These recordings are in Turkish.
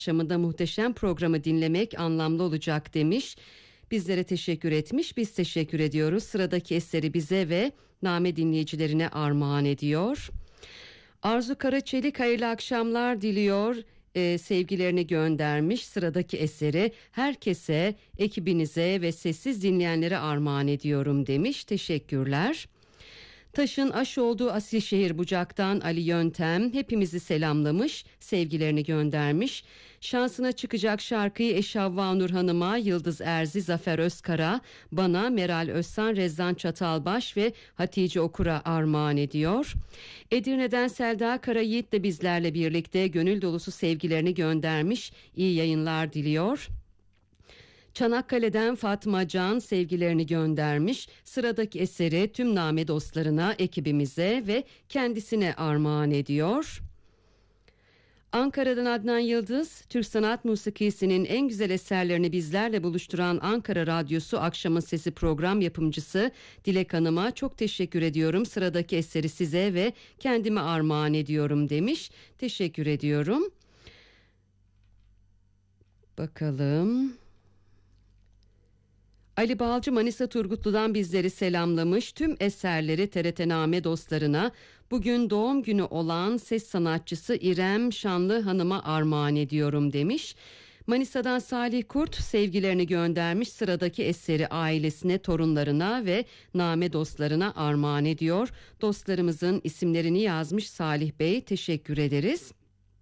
akşamında muhteşem programı dinlemek anlamlı olacak demiş. Bizlere teşekkür etmiş. Biz teşekkür ediyoruz. Sıradaki eseri bize ve Name dinleyicilerine armağan ediyor. Arzu Karaçelik hayırlı akşamlar diliyor. Sevgilerini göndermiş. Sıradaki eseri herkese, ekibinize ve sessiz dinleyenlere armağan ediyorum demiş. Teşekkürler. Taşın aş olduğu Asilşehir Bucak'tan Ali Yöntem hepimizi selamlamış, sevgilerini göndermiş. Şansına çıkacak şarkıyı Eşavva Nur Hanım'a, Yıldız Erzi, Zafer Özkara, bana, Meral Özsan, Rezzan Çatalbaş ve Hatice Okur'a armağan ediyor. Edirne'den Selda Karayiğit de bizlerle birlikte gönül dolusu sevgilerini göndermiş, iyi yayınlar diliyor. Çanakkale'den Fatma Can sevgilerini göndermiş. Sıradaki eseri tüm Name dostlarına, ekibimize ve kendisine armağan ediyor. Ankara'dan Adnan Yıldız, Türk sanat musikisinin en güzel eserlerini bizlerle buluşturan Ankara Radyosu Akşamın Sesi program yapımcısı Dilek Hanım'a çok teşekkür ediyorum. Sıradaki eseri size ve kendime armağan ediyorum demiş. Teşekkür ediyorum. Bakalım. Ali Balcı Manisa Turgutlu'dan bizleri selamlamış. Tüm eserleri TRT Name dostlarına, bugün doğum günü olan ses sanatçısı İrem Şanlı Hanım'a armağan ediyorum demiş. Manisa'dan Salih Kurt sevgilerini göndermiş. Sıradaki eseri ailesine, torunlarına ve Name dostlarına armağan ediyor. Dostlarımızın isimlerini yazmış Salih Bey, teşekkür ederiz.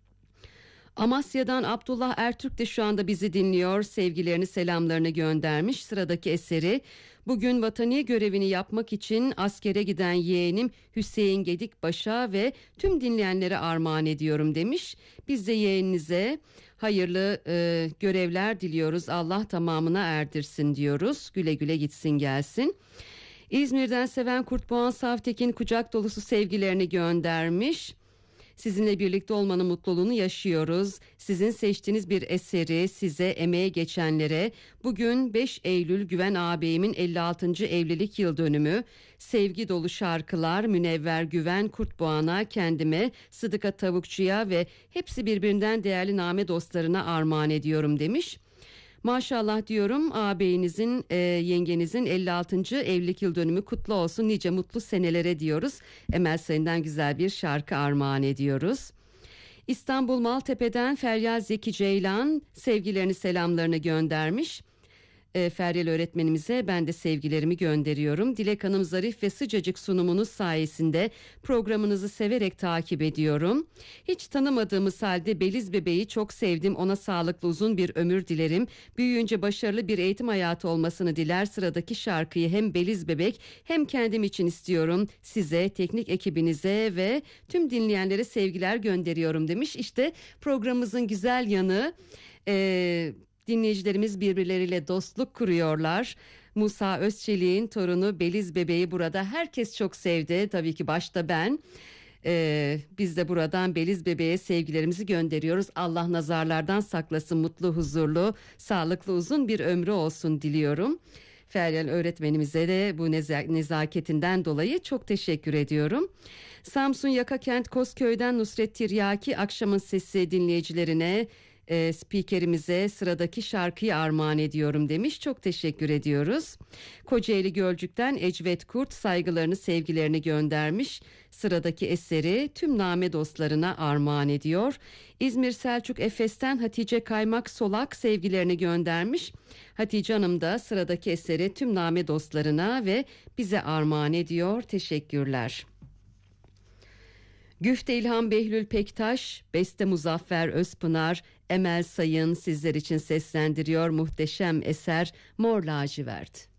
Amasya'dan Abdullah Ertürk de şu anda bizi dinliyor. Sevgilerini, selamlarını göndermiş. Sıradaki eseri bugün vatani görevini yapmak için askere giden yeğenim Hüseyin Gedikbaş'a ve tüm dinleyenlere armağan ediyorum demiş. Biz de yeğeninize hayırlı görevler diliyoruz. Allah tamamına erdirsin diyoruz. Güle güle gitsin gelsin. İzmir'den Seven Kurtboğan Savtekin kucak dolusu sevgilerini göndermiş. Sizinle birlikte olmanın mutluluğunu yaşıyoruz. Sizin seçtiğiniz bir eseri size, emeğe geçenlere, bugün 5 Eylül Güven ağabeyimin 56. evlilik yıl dönümü, sevgi dolu şarkılar Münevver Güven Kurtboğan'a, kendime, Sıdıka Tavukçu'ya ve hepsi birbirinden değerli Name dostlarına armağan ediyorum demiş. Maşallah diyorum, ağabeyinizin, yengenizin 56. evlilik yıl dönümü kutlu olsun, nice mutlu senelere diyoruz. Emel Sayın'dan güzel bir şarkı armağan ediyoruz. İstanbul Maltepe'den Feryal Zeki Ceylan sevgilerini, selamlarını göndermiş. Feryal öğretmenimize ben de sevgilerimi gönderiyorum. Dilek Hanım zarif ve sıcacık sunumunuz sayesinde programınızı severek takip ediyorum. Hiç tanımadığımız halde Beliz bebeği çok sevdim. Ona sağlıklı uzun bir ömür dilerim. Büyüyünce başarılı bir eğitim hayatı olmasını diler. Sıradaki şarkıyı hem Beliz bebek hem kendim için istiyorum. Size, teknik ekibinize ve tüm dinleyenlere sevgiler gönderiyorum demiş. İşte programımızın güzel yanı, dinleyicilerimiz birbirleriyle dostluk kuruyorlar. Musa Özçelik'in torunu Beliz bebeği burada herkes çok sevdi. Tabii ki başta ben. Biz de buradan Beliz bebeğe sevgilerimizi gönderiyoruz. Allah nazarlardan saklasın, mutlu, huzurlu, sağlıklı uzun bir ömrü olsun diliyorum. Feryal öğretmenimize de bu nezaketinden dolayı çok teşekkür ediyorum. Samsun Yakakent Kozköy'den Nusret Tiryaki akşamın sesi dinleyicilerine, spikerimize sıradaki şarkıyı armağan ediyorum demiş. Çok teşekkür ediyoruz. Kocaeli Gölcük'ten Ecvet Kurt saygılarını, sevgilerini göndermiş. Sıradaki eseri tüm Name dostlarına armağan ediyor. İzmir Selçuk Efes'ten Hatice Kaymak Solak sevgilerini göndermiş. Hatice Hanım da sıradaki eseri tüm Name dostlarına ve bize armağan ediyor. Teşekkürler. Güfte İlhan Behlül Pektaş, beste Muzaffer Özpınar, Emel Sayın sizler için seslendiriyor muhteşem eser Mor Lacivert.